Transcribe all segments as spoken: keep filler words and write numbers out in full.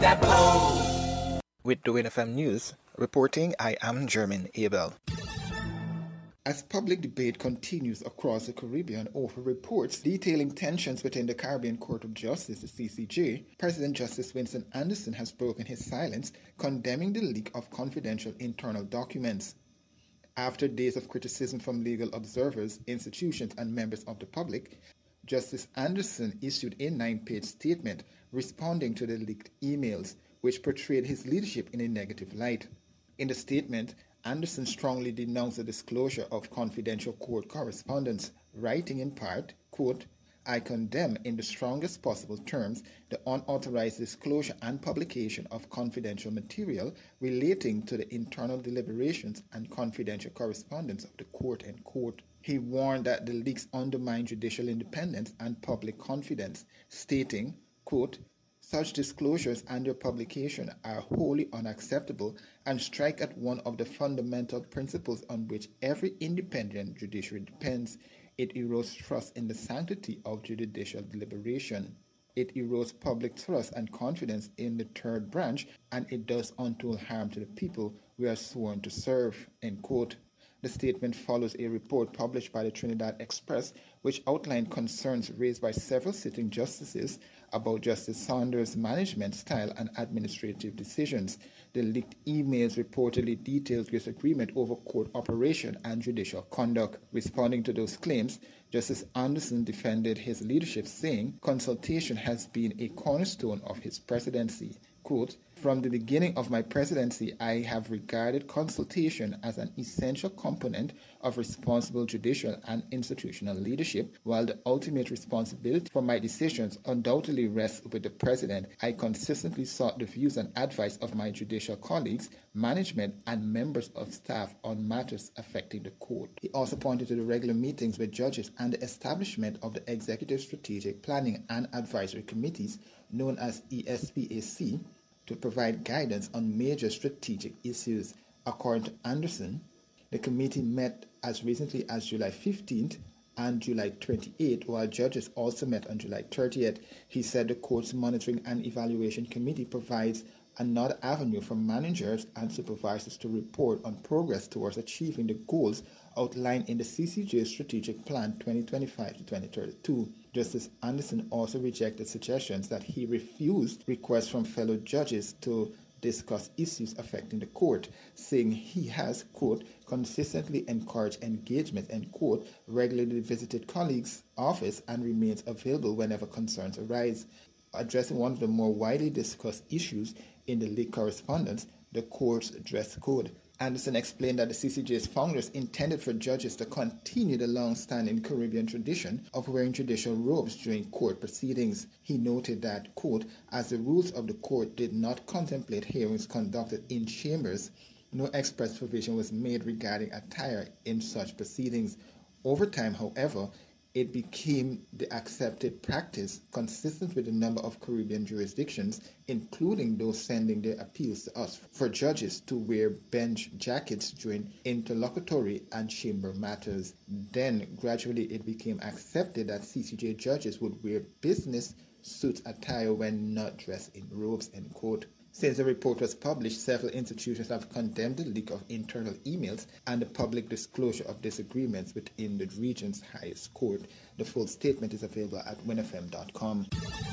With the Win F M News, reporting, I am Jermaine Abel. As public debate continues across the Caribbean over reports detailing tensions within the Caribbean Court of Justice, the C C J, President Justice Winston Anderson has broken his silence, condemning the leak of confidential internal documents. After days of criticism from legal observers, institutions, and members of the public, Justice Anderson issued a nine-page statement responding to the leaked emails, which portrayed his leadership in a negative light. In the statement, Anderson strongly denounced the disclosure of confidential court correspondence, writing in part, quote, I condemn in the strongest possible terms the unauthorized disclosure and publication of confidential material relating to the internal deliberations and confidential correspondence of the court, end quote. He warned that the leaks undermine judicial independence and public confidence, stating, quote, such disclosures and their publication are wholly unacceptable and strike at one of the fundamental principles on which every independent judiciary depends. It erodes trust in the sanctity of judicial deliberation. It erodes public trust and confidence in the third branch, and it does untold harm to the people we are sworn to serve, end quote. The statement follows a report published by the Trinidad Express, which outlined concerns raised by several sitting justices about Justice Saunders' management style and administrative decisions. The leaked emails reportedly detailed disagreement over court operation and judicial conduct. Responding to those claims, Justice Anderson defended his leadership, saying consultation has been a cornerstone of his presidency. Quote, from the beginning of my presidency, I have regarded consultation as an essential component of responsible judicial and institutional leadership. While the ultimate responsibility for my decisions undoubtedly rests with the president, I consistently sought the views and advice of my judicial colleagues, management, and members of staff on matters affecting the court. He also pointed to the regular meetings with judges and the establishment of the Executive Strategic Planning and Advisory Committees, known as E S P A C, to provide guidance on major strategic issues. According to Anderson, the committee met as recently as July fifteenth and July twenty-eighth, while judges also met on July thirtieth. He said the court's Monitoring and Evaluation Committee provides another avenue for managers and supervisors to report on progress towards achieving the goals outlined in the C C J Strategic Plan twenty twenty-five to twenty thirty-two. Justice Anderson also rejected suggestions that he refused requests from fellow judges to discuss issues affecting the court, saying he has, quote, consistently encouraged engagement, end quote, regularly visited colleagues' office and remains available whenever concerns arise. Addressing one of the more widely discussed issues in the leaked correspondence, the court's dress code. Anderson explained that the C C J's founders intended for judges to continue the long-standing Caribbean tradition of wearing judicial robes during court proceedings. He noted that, quote, as the rules of the court did not contemplate hearings conducted in chambers, no express provision was made regarding attire in such proceedings. Over time, however, it became the accepted practice, consistent with a number of Caribbean jurisdictions, including those sending their appeals to us, for judges to wear bench jackets during interlocutory and chamber matters. Then, gradually, it became accepted that C C J judges would wear business suit attire when not dressed in robes, end quote. Since the report was published, several institutions have condemned the leak of internal emails and the public disclosure of disagreements within the region's highest court. The full statement is available at win f m dot com.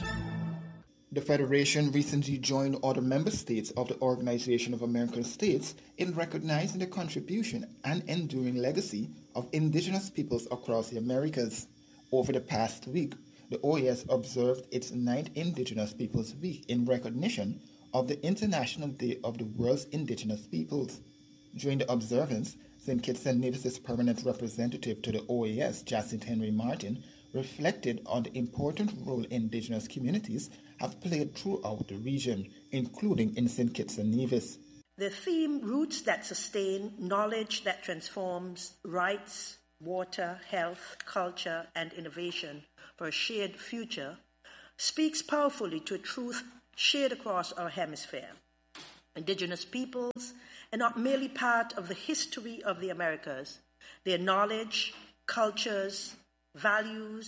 The Federation recently joined other member states of the Organization of American States in recognizing the contribution and enduring legacy of indigenous peoples across the Americas. Over the past week, the O A S observed its ninth Indigenous Peoples Week in recognition of the International Day of the World's Indigenous Peoples. During the observance, Saint Kitts and Nevis' permanent representative to the O A S, Jacinth Henry Martin, reflected on the important role indigenous communities have played throughout the region, including in Saint Kitts and Nevis. The theme, Roots That Sustain, Knowledge That Transforms, Rights, Water, Health, Culture, and Innovation for a Shared Future, speaks powerfully to a truth shared across our hemisphere. Indigenous peoples are not merely part of the history of the Americas. Their knowledge, cultures, values,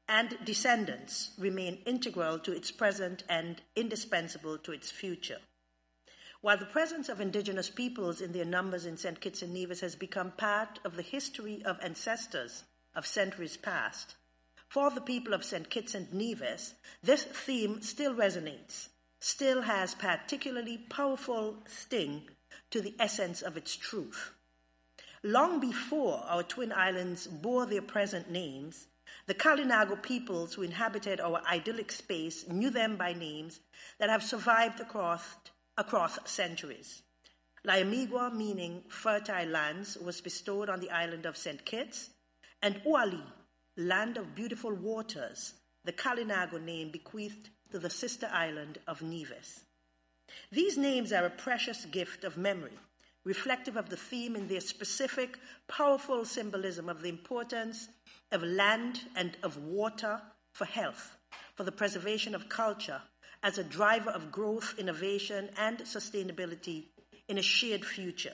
and descendants remain integral to its present and indispensable to its future. While the presence of indigenous peoples in their numbers in Saint Kitts and Nevis has become part of the history of ancestors of centuries past, for the people of Saint Kitts and Nevis, this theme still resonates, still has particularly powerful sting to the essence of its truth. Long before our twin islands bore their present names, the Kalinago peoples who inhabited our idyllic space knew them by names that have survived across, across centuries. Liamigua, meaning fertile lands, was bestowed on the island of Saint Kitts, and Uali, land of beautiful waters, the Kalinago name bequeathed to the sister island of Nevis. These names are a precious gift of memory, reflective of the theme in their specific, powerful symbolism of the importance of land and of water for health, for the preservation of culture as a driver of growth, innovation, and sustainability in a shared future.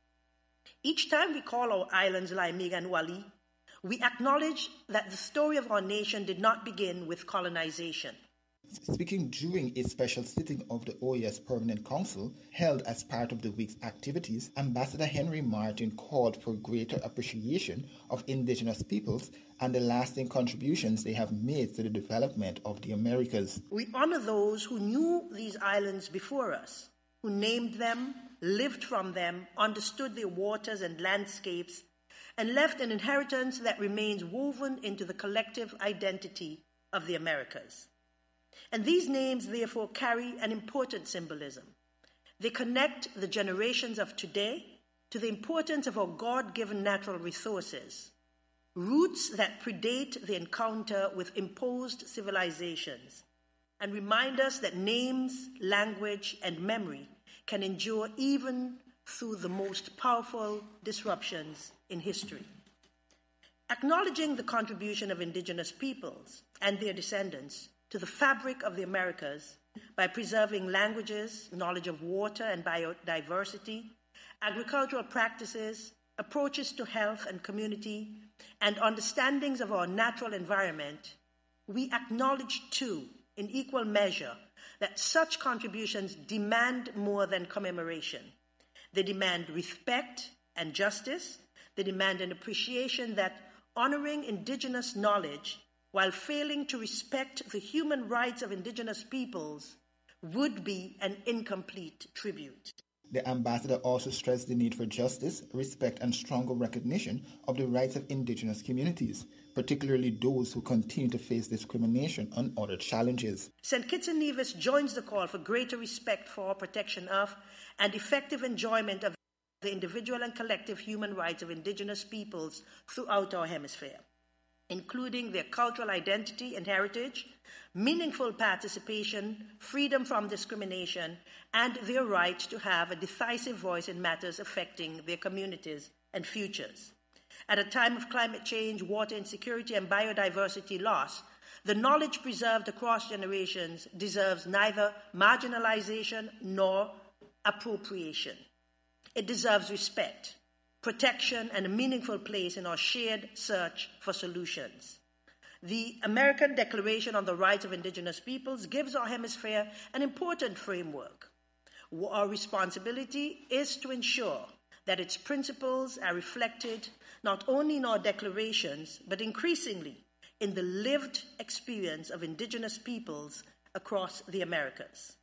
Each time we call our islands Laimiga and Uali, we acknowledge that the story of our nation did not begin with colonization. Speaking during a special sitting of the O E S Permanent Council held as part of the week's activities, Ambassador Henry Martin called for greater appreciation of indigenous peoples and the lasting contributions they have made to the development of the Americas. We honor those who knew these islands before us, who named them, lived from them, understood their waters and landscapes, and left an inheritance that remains woven into the collective identity of the Americas. And these names, therefore, carry an important symbolism. They connect the generations of today to the importance of our God-given natural resources, roots that predate the encounter with imposed civilizations, and remind us that names, language, and memory can endure even through the most powerful disruptions in history. Acknowledging the contribution of indigenous peoples and their descendants to the fabric of the Americas by preserving languages, knowledge of water and biodiversity, agricultural practices, approaches to health and community, and understandings of our natural environment, we acknowledge too, in equal measure, that such contributions demand more than commemoration. They demand respect and justice. They demand an appreciation that honoring indigenous knowledge while failing to respect the human rights of indigenous peoples would be an incomplete tribute. The ambassador also stressed the need for justice, respect, and stronger recognition of the rights of indigenous communities, particularly those who continue to face discrimination and other challenges. Saint Kitts and Nevis joins the call for greater respect for, protection of, and effective enjoyment of the individual and collective human rights of indigenous peoples throughout our hemisphere, including their cultural identity and heritage, meaningful participation, freedom from discrimination, and their right to have a decisive voice in matters affecting their communities and futures. At a time of climate change, water insecurity, and biodiversity loss, the knowledge preserved across generations deserves neither marginalization nor appropriation. It deserves respect, protection, and a meaningful place in our shared search for solutions. The American Declaration on the Rights of Indigenous Peoples gives our hemisphere an important framework. Our responsibility is to ensure that its principles are reflected not only in our declarations, but increasingly in the lived experience of indigenous peoples across the Americas.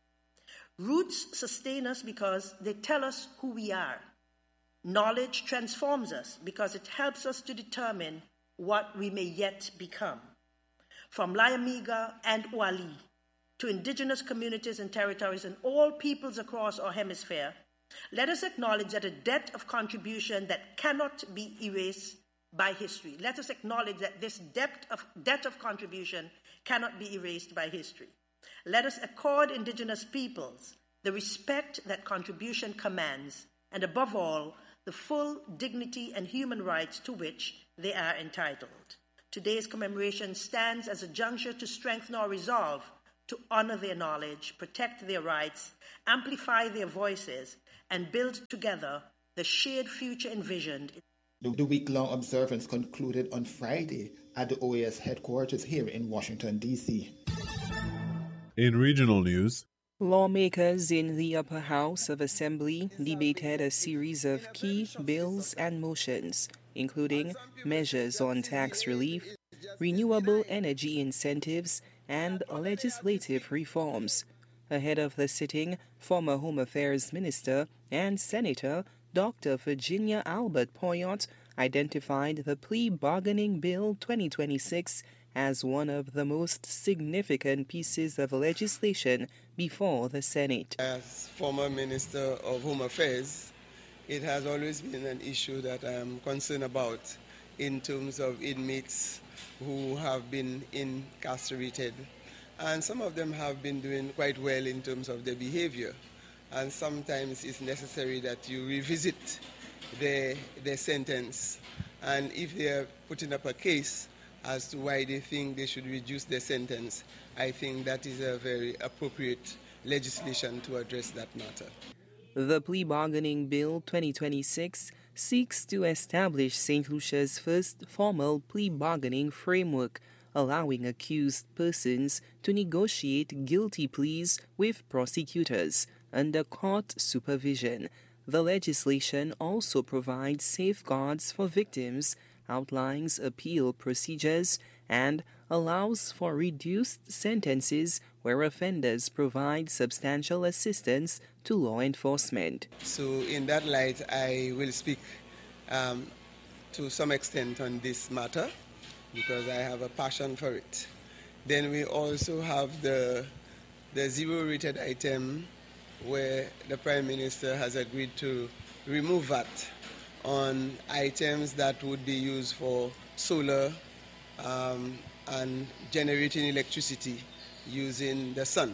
Roots sustain us because they tell us who we are. Knowledge transforms us because it helps us to determine what we may yet become. From Liamiga and Uali to indigenous communities and territories and all peoples across our hemisphere, let us acknowledge that a debt of contribution that cannot be erased by history. Let us acknowledge that this debt of, debt of contribution cannot be erased by history. Let us accord indigenous peoples the respect that contribution commands, and above all, the full dignity and human rights to which they are entitled. Today's commemoration stands as a juncture to strengthen our resolve to honor their knowledge, protect their rights, amplify their voices, and build together the shared future envisioned The week-long observance concluded on Friday at the O A S headquarters here in Washington, D C In regional news, lawmakers in the upper house of Assembly debated a series of key bills and motions, including measures on tax relief, renewable energy incentives, and legislative reforms. Ahead of the sitting, former Home Affairs Minister and Senator Doctor Virginia Albert Poyott identified the Plea Bargaining Bill twenty twenty-six as one of the most significant pieces of legislation before the Senate. As former Minister of Home Affairs, it has always been an issue that I am concerned about in terms of inmates who have been incarcerated. And some of them have been doing quite well in terms of their behavior. And sometimes it's necessary that you revisit their, their sentence. And if they are putting up a case as to why they think they should reduce their sentence, I think that is a very appropriate legislation to address that matter. The Plea Bargaining Bill twenty twenty-six seeks to establish Saint Lucia's first formal plea bargaining framework, allowing accused persons to negotiate guilty pleas with prosecutors under court supervision. The legislation also provides safeguards for victims, outlines appeal procedures, and allows for reduced sentences where offenders provide substantial assistance to law enforcement. So in that light, I will speak um, to some extent on this matter because I have a passion for it. Then we also have the, the zero-rated item where the Prime Minister has agreed to remove V A T on items that would be used for solar um, and generating electricity using the sun.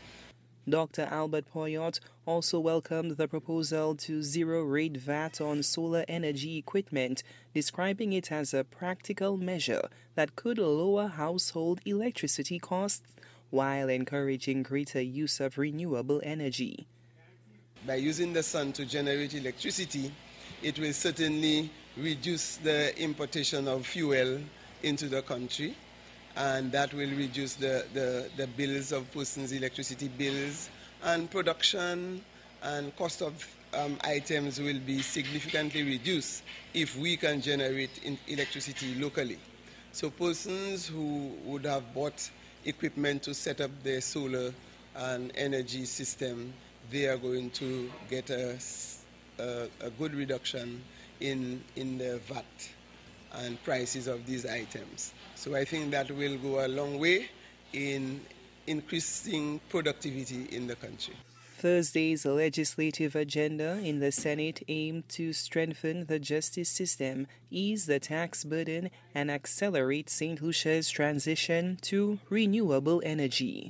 Doctor Albert Poyott also welcomed the proposal to zero-rate V A T on solar energy equipment, describing it as a practical measure that could lower household electricity costs while encouraging greater use of renewable energy. By using the sun to generate electricity, it will certainly reduce the importation of fuel into the country, and that will reduce the, the, the bills of persons' electricity bills, and production and cost of um, items will be significantly reduced if we can generate in electricity locally. So persons who would have bought equipment to set up their solar and energy system, they are going to get a, a, a good reduction in, in the V A T and prices of these items. So I think that will go a long way in increasing productivity in the country. Thursday's legislative agenda in the Senate aimed to strengthen the justice system, ease the tax burden, and accelerate Saint Lucia's transition to renewable energy.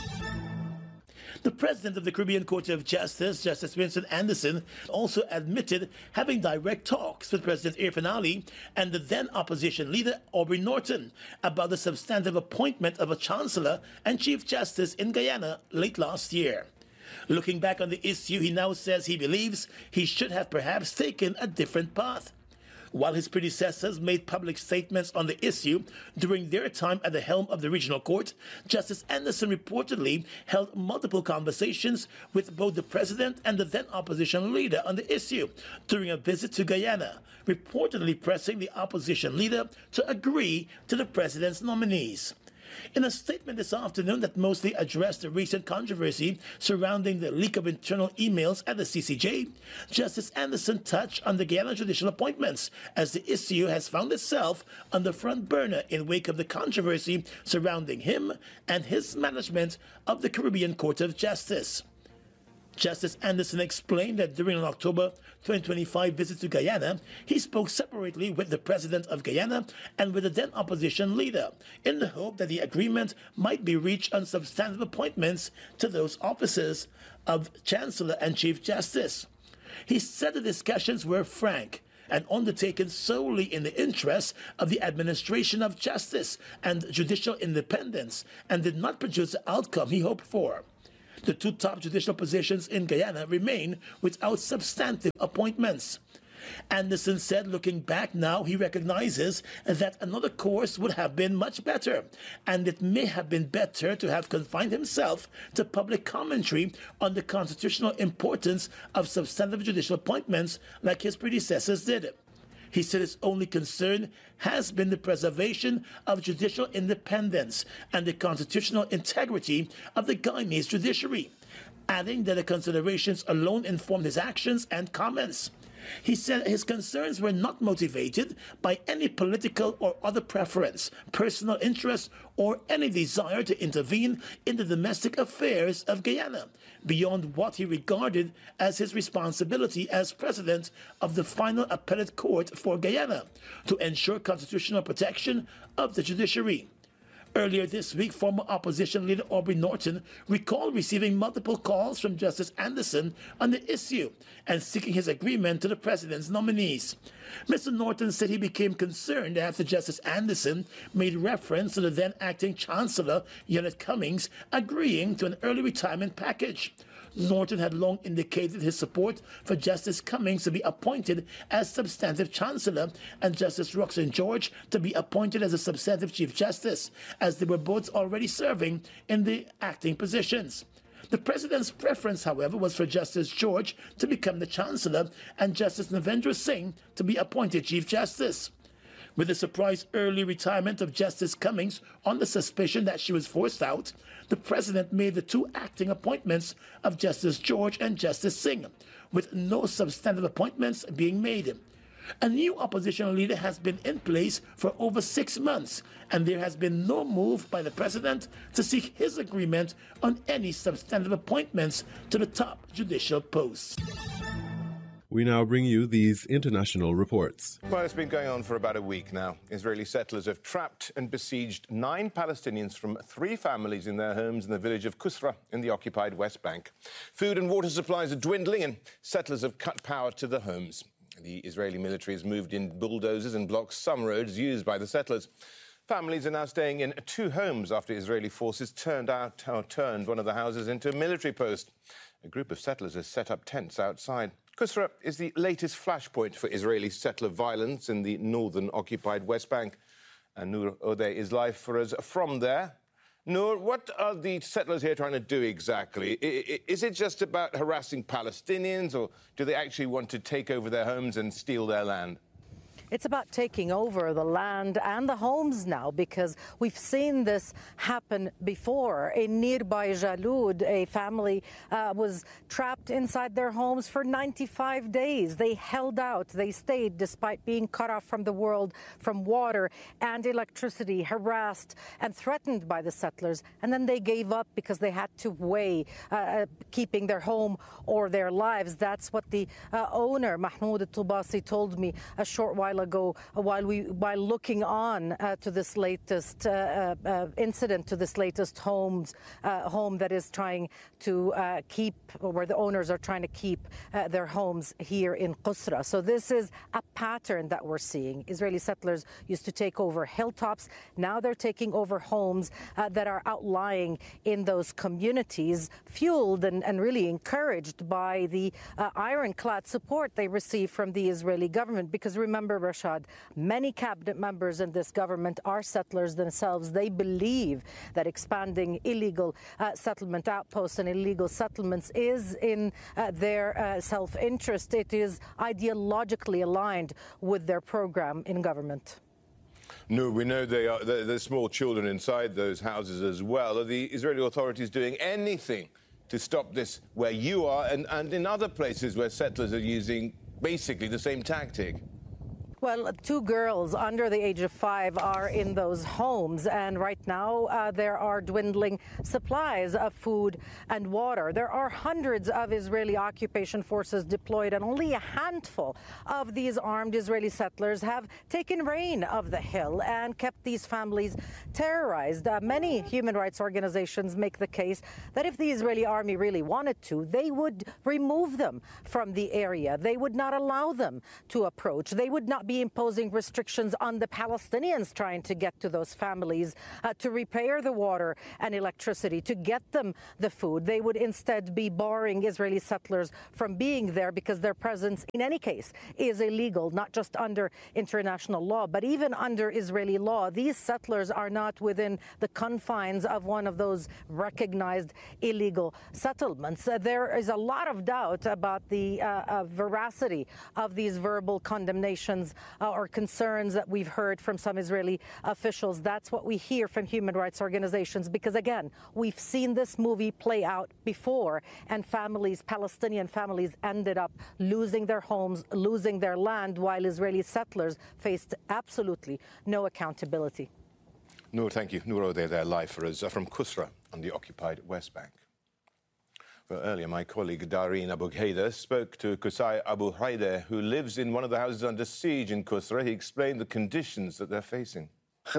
The president of the Caribbean Court of Justice, Justice Vincent Anderson, also admitted having direct talks with President Irfaan Ali and the then opposition leader Aubrey Norton about the substantive appointment of a chancellor and chief justice in Guyana late last year. Looking back on the issue, he now says he believes he should have perhaps taken a different path. While his predecessors made public statements on the issue during their time at the helm of the regional court, Justice Anderson reportedly held multiple conversations with both the president and the then opposition leader on the issue during a visit to Guyana, reportedly pressing the opposition leader to agree to the president's nominees. In a statement this afternoon that mostly addressed the recent controversy surrounding the leak of internal emails at the C C J, Justice Anderson touched on the Guyana judicial appointments as the issue has found itself on the front burner in wake of the controversy surrounding him and his management of the Caribbean Court of Justice. Justice Anderson explained that during an October twenty twenty-five visit to Guyana, he spoke separately with the president of Guyana and with the then opposition leader in the hope that the agreement might be reached on substantive appointments to those offices of Chancellor and Chief Justice. He said the discussions were frank and undertaken solely in the interest of the administration of justice and judicial independence and did not produce the outcome he hoped for. The two top judicial positions in Guyana remain without substantive appointments. Anderson said looking back now, he recognizes that another course would have been much better, and it may have been better to have confined himself to public commentary on the constitutional importance of substantive judicial appointments like his predecessors did. He said his only concern has been the preservation of judicial independence and the constitutional integrity of the Guyanese judiciary, adding that the considerations alone informed his actions and comments. He said his concerns were not motivated by any political or other preference, personal interest, or any desire to intervene in the domestic affairs of Guyana, beyond what he regarded as his responsibility as president of the final appellate court for Guyana, to ensure constitutional protection of the judiciary. Earlier this week, former opposition leader Aubrey Norton recalled receiving multiple calls from Justice Anderson on the issue and seeking his agreement to the president's nominees. Mister Norton said he became concerned after Justice Anderson made reference to the then acting Chancellor, Yolette Cummings, agreeing to an early retirement package. Norton had long indicated his support for Justice Cummings to be appointed as substantive chancellor and Justice Roxanne George to be appointed as a substantive chief justice, as they were both already serving in the acting positions. The president's preference, however, was for Justice George to become the chancellor and Justice Navendra Singh to be appointed chief justice. With the surprise early retirement of Justice Cummings on the suspicion that she was forced out, the president made the two acting appointments of Justice George and Justice Singh, with no substantive appointments being made. A new opposition leader has been in place for over six months, and there has been no move by the president to seek his agreement on any substantive appointments to the top judicial posts. We now bring you these international reports. Well, it's been going on for about a week now. Israeli settlers have trapped and besieged nine Palestinians from three families in their homes in the village of Qusra in the occupied West Bank. Food and water supplies are dwindling and settlers have cut power to the homes. The Israeli military has moved in bulldozers and blocked some roads used by the settlers. Families are now staying in two homes after Israeli forces turned out or turned one of the houses into a military post. A group of settlers has set up tents outside. Qusra is the latest flashpoint for Israeli settler violence in the northern occupied West Bank. And Noor Odeh is live for us from there. Noor, what are the settlers here trying to do exactly? Is it just about harassing Palestinians, or do they actually want to take over their homes and steal their land? It's about taking over the land and the homes now, because we've seen this happen before. In nearby Jalud, a family uh, was trapped inside their homes for ninety-five days. They held out. They stayed despite being cut off from the world, from water and electricity, harassed and threatened by the settlers. And then they gave up because they had to weigh uh, keeping their home or their lives. That's what the uh, owner, Mahmoud Al-Tubasi, told me a short while ago, while we while looking on uh, to this latest uh, uh, incident, to this latest homes uh, home that is trying to uh, keep, or where the owners are trying to keep uh, their homes here in Qusra. So this is a pattern that we're seeing. Israeli settlers used to take over hilltops. Now they're taking over homes uh, that are outlying in those communities, fueled and, and really encouraged by the uh, ironclad support they receive from the Israeli government. Because remember, Rashad, many cabinet members in this government are settlers themselves. They believe that expanding illegal uh, settlement outposts and illegal settlements is in uh, their uh, self-interest. It is ideologically aligned with their program in government. No, we know they are, there's small children inside those houses as well. Are the Israeli authorities doing anything to stop this where you are and, and in other places where settlers are using basically the same tactic? Well, two girls under the age of five are in those homes, and right now uh, there are dwindling supplies of food and water. There are hundreds of Israeli occupation forces deployed, and only a handful of these armed Israeli settlers have taken reign of the hill and kept these families terrorized. Uh, many human rights organizations make the case that if the Israeli army really wanted to, they would remove them from the area. They would not allow them to approach. They would not be imposing restrictions on the Palestinians trying to get to those families, uh, to repair the water and electricity, to get them the food. They would instead be barring Israeli settlers from being there because their presence, in any case, is illegal, not just under international law, but even under Israeli law. These settlers are not within the confines of one of those recognized illegal settlements. Uh, there is a lot of doubt about the uh, uh, veracity of these verbal condemnations uh, or concerns that we've heard from some Israeli officials. That's what we hear from human rights organizations because, again, we've seen this movie play out before, and families, Palestinian families, ended up losing their homes, losing their land, while Israeli settlers faced absolutely no accountability. Noor, thank you. Noor O'Day there live for us from Kusra on the occupied West Bank. Well, earlier, my colleague Dareen Abu Ghaider spoke to Qusay Abu Haider, who lives in one of the houses under siege in Kusra. He explained the conditions that they're facing.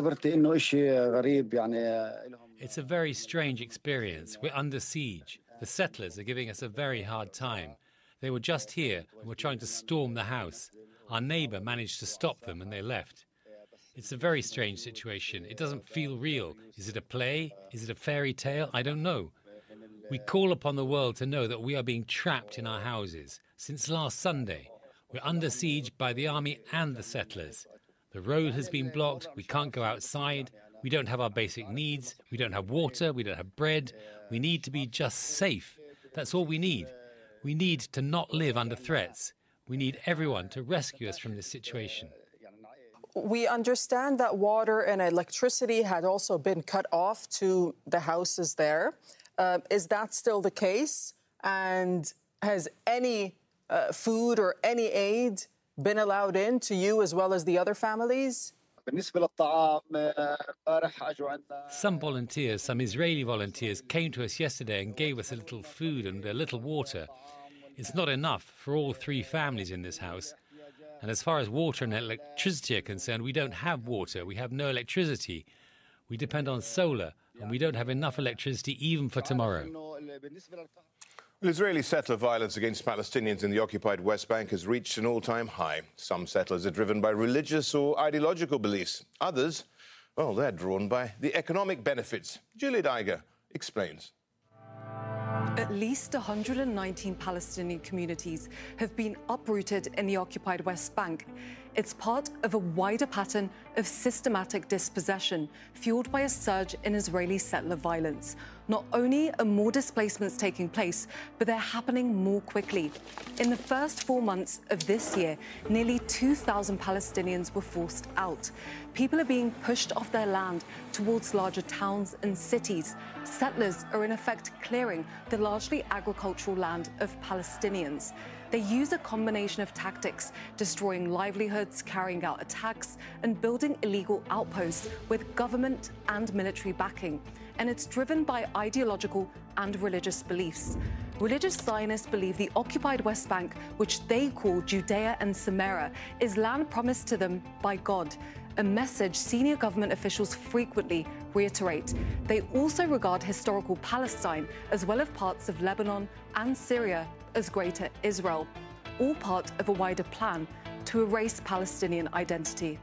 It's a very strange experience. We're under siege. The settlers are giving us a very hard time. They were just here and were trying to storm the house. Our neighbour managed to stop them and they left. It's a very strange situation. It doesn't feel real. Is it a play? Is it a fairy tale? I don't know. We call upon the world to know that we are being trapped in our houses. Since last Sunday, we're under siege by the army and the settlers. The road has been blocked. We can't go outside. We don't have our basic needs. We don't have water. We don't have bread. We need to be just safe. That's all we need. We need to not live under threats. We need everyone to rescue us from this situation. We understand that water and electricity had also been cut off to the houses there. Uh, is that still the case? And has any uh, food or any aid been allowed in to you as well as the other families? Some volunteers, some Israeli volunteers, came to us yesterday and gave us a little food and a little water. It's not enough for all three families in this house. And as far as water and electricity are concerned, we don't have water. We have no electricity. We depend on solar, and we don't have enough electricity even for tomorrow. Well, Israeli settler violence against Palestinians in the occupied West Bank has reached an all-time high. Some settlers are driven by religious or ideological beliefs. Others, well, they're drawn by the economic benefits. Julie Daiger explains. At least one hundred nineteen Palestinian communities have been uprooted in the occupied West Bank. It's part of a wider pattern of systematic dispossession fueled by a surge in Israeli settler violence. Not only are more displacements taking place, but they're happening more quickly. In the first four months of this year, nearly two thousand Palestinians were forced out. People are being pushed off their land towards larger towns and cities. Settlers are in effect clearing the largely agricultural land of Palestinians. They use a combination of tactics, destroying livelihoods, carrying out attacks, and building illegal outposts with government and military backing. And it's driven by ideological and religious beliefs. Religious Zionists believe the occupied West Bank, which they call Judea and Samaria, is land promised to them by God, a message senior government officials frequently reiterate. They also regard historical Palestine, as well as parts of Lebanon and Syria, as Greater Israel, all part of a wider plan to erase Palestinian identity.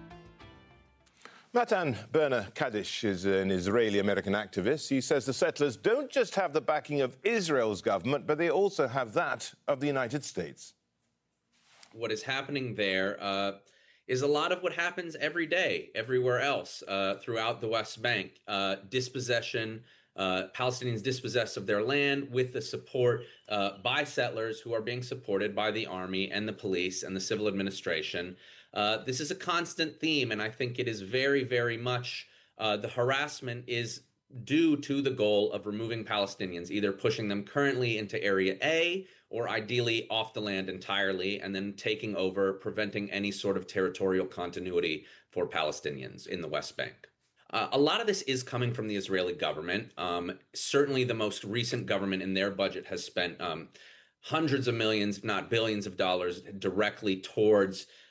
Matan Berner Kaddish is an Israeli-American activist. He says the settlers don't just have the backing of Israel's government, but they also have that of the United States. What is happening there uh, is a lot of what happens every day, everywhere else uh, throughout the West Bank. Uh, dispossession, uh, Palestinians dispossessed of their land with the support uh, by settlers who are being supported by the army and the police and the civil administration. Uh, this is a constant theme, and I think it is very, very much uh, the harassment is due to the goal of removing Palestinians, either pushing them currently into Area A or ideally off the land entirely, and then taking over, preventing any sort of territorial continuity for Palestinians in the West Bank. Uh, a lot of this is coming from the Israeli government. Um, certainly the most recent government in their budget has spent um, hundreds of millions, if not billions of dollars directly towards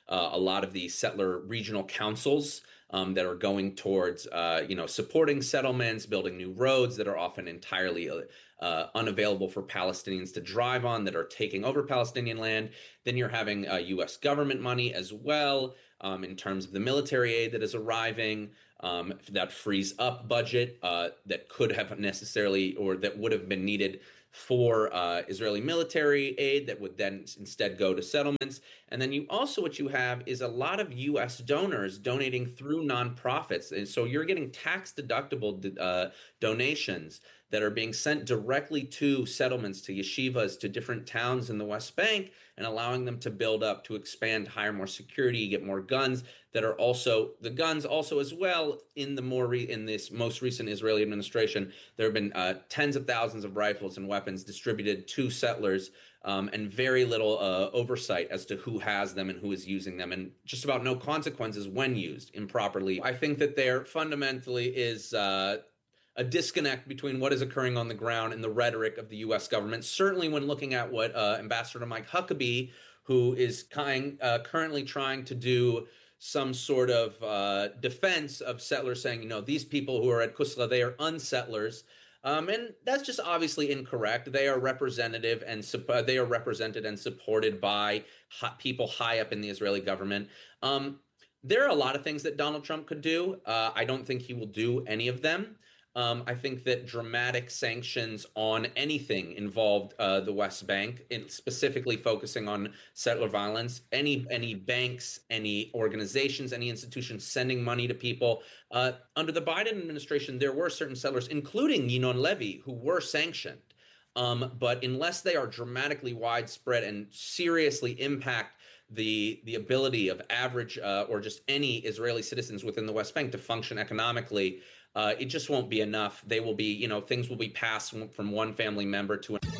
uh, a lot of the settler regional councils um, that are going towards, uh, you know, supporting settlements, building new roads that are often entirely uh, unavailable for Palestinians to drive on, that are taking over Palestinian land. Then you're having uh, U S government money as well um, in terms of the military aid that is arriving. Um, that frees up budget uh, that could have necessarily or that would have been needed for uh, Israeli military aid that would then instead go to settlements. And then you also, what you have is a lot of U S donors donating through nonprofits. And so you're getting tax deductible uh, donations that are being sent directly to settlements, to yeshivas, to different towns in the West Bank, and allowing them to build up, to expand, hire more security, get more guns that are also, the guns also as well, in the more, re, in this most recent Israeli administration, there have been uh, tens of thousands of rifles and weapons distributed to settlers, um, and very little uh, oversight as to who has them and who is using them, and just about no consequences when used improperly. I think that there fundamentally is uh, a disconnect between what is occurring on the ground and the rhetoric of the U S government. Certainly when looking at what uh, Ambassador Mike Huckabee, who is kind, uh, currently trying to do some sort of uh, defense of settlers, saying, you know, these people who are at Kusra, they are unsettlers. Um, and that's just obviously incorrect. They are representative and uh, they are represented and supported by hot people high up in the Israeli government. Um, there are a lot of things that Donald Trump could do. Uh, I don't think he will do any of them. Um, I think that dramatic sanctions on anything involved uh, the West Bank, in specifically focusing on settler violence, any any banks, any organizations, any institutions sending money to people. Uh, under the Biden administration, there were certain settlers, including Yinon Levy, who were sanctioned. Um, but unless they are dramatically widespread and seriously impact the the ability of average uh, or just any Israeli citizens within the West Bank to function economically, Uh, it just won't be enough. They will be, you know, things will be passed from one family member to another.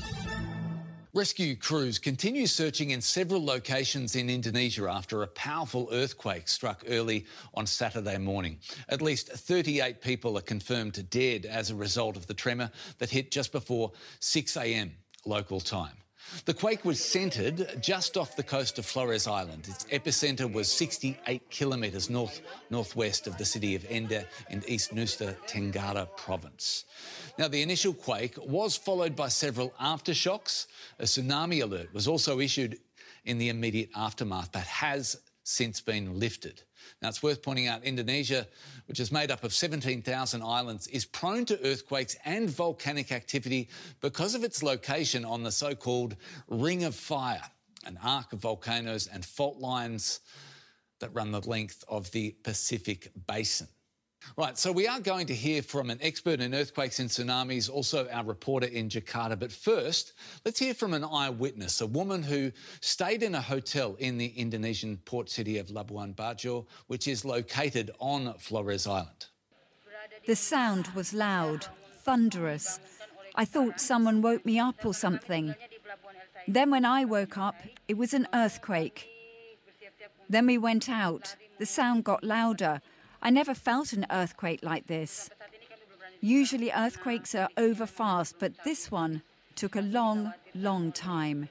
Rescue crews continue searching in several locations in Indonesia after a powerful earthquake struck early on Saturday morning. At least thirty-eight people are confirmed dead as a result of the tremor that hit just before six a m local time. The quake was centred just off the coast of Flores Island. Its epicentre was sixty-eight kilometres north northwest of the city of Enda in East Nusa Tenggara province. Now, the initial quake was followed by several aftershocks. A tsunami alert was also issued in the immediate aftermath, but has since been lifted. Now, it's worth pointing out Indonesia, which is made up of seventeen thousand islands, is prone to earthquakes and volcanic activity because of its location on the so-called Ring of Fire, an arc of volcanoes and fault lines that run the length of the Pacific Basin. Right, so we are going to hear from an expert in earthquakes and tsunamis, also our reporter in Jakarta. But first, let's hear from an eyewitness, a woman who stayed in a hotel in the Indonesian port city of Labuan Bajo, which is located on Flores Island. The sound was loud, thunderous. I thought someone woke me up or something. Then when I woke up, it was an earthquake. Then we went out. The sound got louder. I never felt an earthquake like this. Usually earthquakes are over fast, but this one took a long, long time.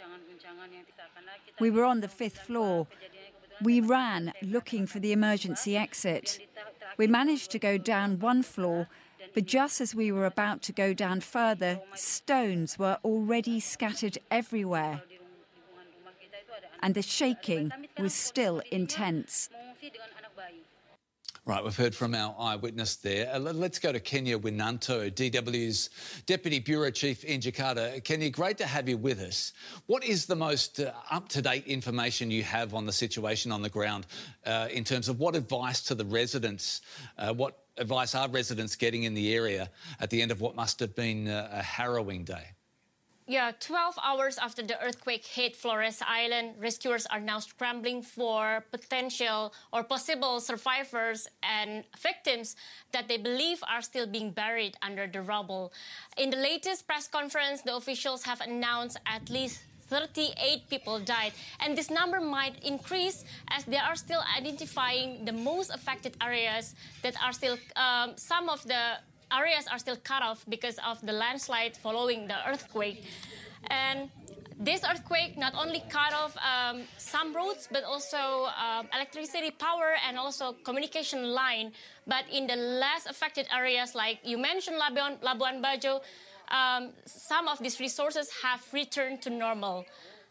We were on the fifth floor. We ran looking for the emergency exit. We managed to go down one floor, but just as we were about to go down further, stones were already scattered everywhere. And the shaking was still intense. Right, we've heard from our eyewitness there. Uh, let's go to Kenya Winanto, D W's Deputy Bureau Chief in Jakarta. Kenya, great to have you with us. What is the most uh, up-to-date information you have on the situation on the ground uh, in terms of what advice to the residents, uh, what advice are residents getting in the area at the end of what must have been uh, a harrowing day? Yeah, twelve hours after the earthquake hit Flores Island, rescuers are now scrambling for potential or possible survivors and victims that they believe are still being buried under the rubble. In the latest press conference, the officials have announced at least thirty-eight people died, and this number might increase as they are still identifying the most affected areas that are still, um, some of the areas are still cut off because of the landslide following the earthquake. And This earthquake not only cut off um, some roads, but also um, electricity power and also communication line. But in the less affected areas, like you mentioned, Labuan, Labuan Bajo, um, some of these resources have returned to normal.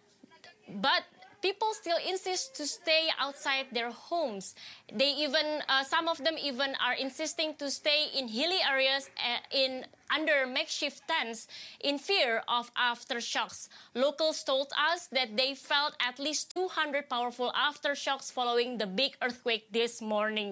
But people still insist to stay outside their homes. They even, uh, some of them even are insisting to stay in hilly areas uh, in under makeshift tents in fear of aftershocks. Locals told us that they felt at least two hundred powerful aftershocks following the big earthquake this morning.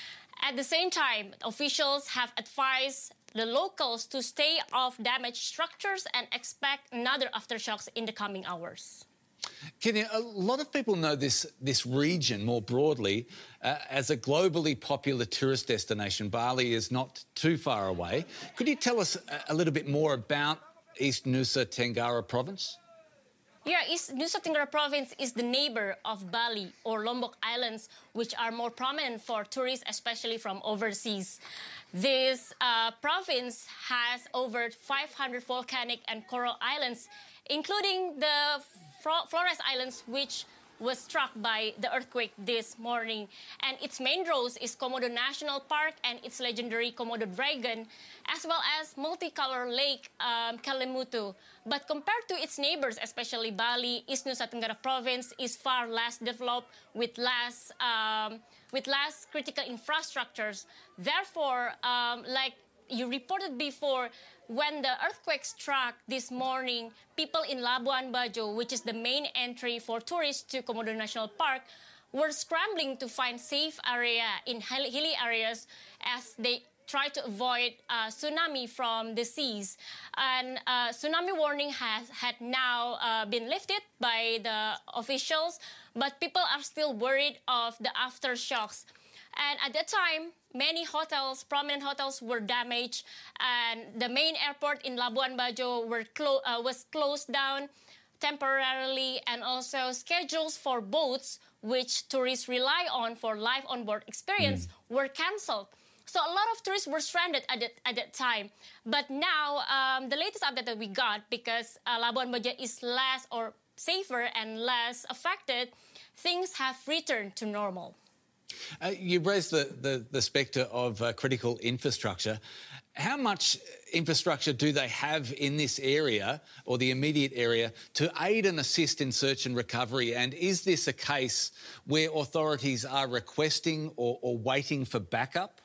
At the same time, officials have advised the locals to stay off damaged structures and expect another aftershocks in the coming hours. Kenya, a lot of people know this, this region more broadly uh, as a globally popular tourist destination. Bali is not too far away. Could you tell us a, a little bit more about East Nusa Tenggara Province? Yeah, East Nusa Tenggara Province is the neighbor of Bali or Lombok Islands, which are more prominent for tourists, especially from overseas. This uh, province has over five hundred volcanic and coral islands, including the Flores Islands, which was struck by the earthquake this morning. And its main road is Komodo National Park and its legendary Komodo dragon, as well as multicolor lake um, Kelimutu. But compared to its neighbors, especially Bali, East Nusa Tenggara Province is far less developed with less, um, with less critical infrastructures. Therefore, um, like you reported before, when the earthquake struck this morning, people in Labuan Bajo, which is the main entry for tourists to Komodo National Park, were scrambling to find safe area in hilly areas as they try to avoid uh, tsunami from the seas. And uh, tsunami warning has had now uh, been lifted by the officials, but people are still worried of the aftershocks. And at that time, many hotels, prominent hotels, were damaged, and the main airport in Labuan Bajo were clo- uh, was closed down temporarily, and also schedules for boats, which tourists rely on for live onboard experience, mm. were cancelled. So a lot of tourists were stranded at that, at that time. But now, um, the latest update that we got, because uh, Labuan Bajo is less or safer and less affected, things have returned to normal. Uh, you raised the, the, the spectre of uh, critical infrastructure. How much infrastructure do they have in this area or the immediate area to aid and assist in search and recovery? And is this a case where authorities are requesting or, or waiting for backup?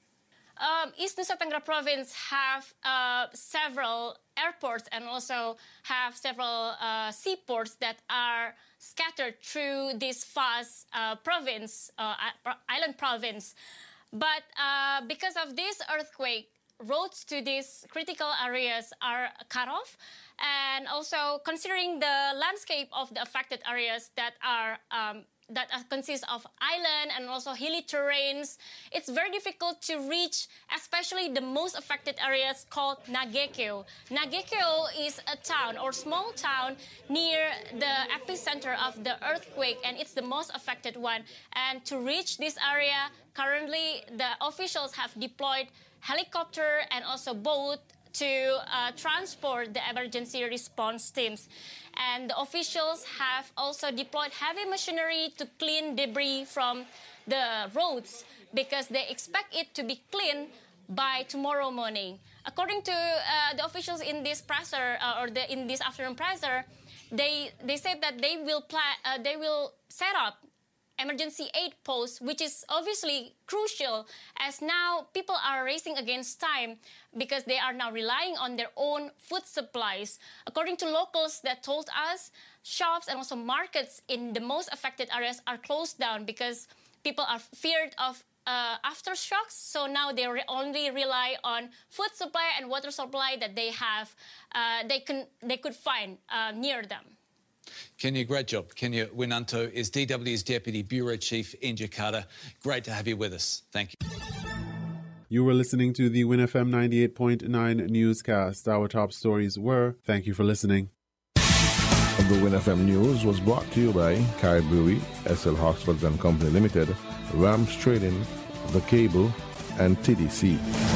Um, East Nusa Tenggara Province have uh, several airports and also have several uh, seaports that are scattered through this vast uh, province, uh, island province. But uh, because of this earthquake, roads to these critical areas are cut off. And also considering the landscape of the affected areas that are um, that consists of island and also hilly terrains, it's very difficult to reach, especially the most affected areas called Nagekeo. Nagekeo is a town or small town near the epicenter of the earthquake, and it's the most affected one. And to reach this area, currently the officials have deployed helicopter and also boat to uh, transport the emergency response teams. And the officials have also deployed heavy machinery to clean debris from the roads because they expect it to be clean by tomorrow morning. According to uh, the officials in this presser uh, or the, in this afternoon presser, they they said that they will pla- uh, they will set up emergency aid posts, which is obviously crucial as now people are racing against time because they are now relying on their own food supplies. According to locals that told us, shops and also markets in the most affected areas are closed down because people are feared of uh, aftershocks. So now they re- only rely on food supply and water supply that they have, uh, they can they could find uh, near them. Kenya, great job. Kenya Winanto is D W's Deputy Bureau Chief in Jakarta. Great to have you with us. Thank you. You were listening to the Win F M ninety-eight point nine newscast. Our top stories were, thank you for listening. The Win F M News was brought to you by Kai Brewery, S L Hoxford and Company Limited, Rams Trading, The Cable, and T D C.